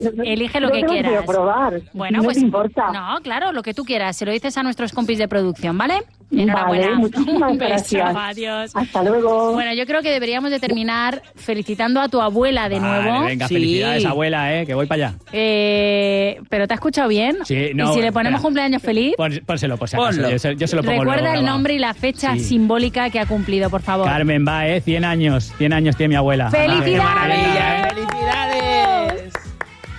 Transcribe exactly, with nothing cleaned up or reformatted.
Elige lo Yo que tengo quieras. probar. Bueno, no pues te importa. no, claro, lo que tú quieras. Se lo dices a nuestros compis de producción, ¿vale? Vale, Enhorabuena. muchísimas Un beso, gracias. adiós. Hasta luego. Bueno, yo creo que deberíamos de terminar felicitando a tu abuela de Vale, nuevo. venga, Sí. felicidades, abuela, eh, que voy para allá. Eh, ¿Pero te ha escuchado bien? Sí, no, ¿Y si le ponemos espera. cumpleaños feliz? Pon- Pónselo, por si acaso. Ponlo. Yo, se, yo se lo pongo Recuerda luego el grabado. nombre y la fecha Sí. simbólica que ha cumplido, por favor. Carmen va, eh, cien años. cien años tiene mi abuela. ¡Felicidades! Qué maravilla, eh.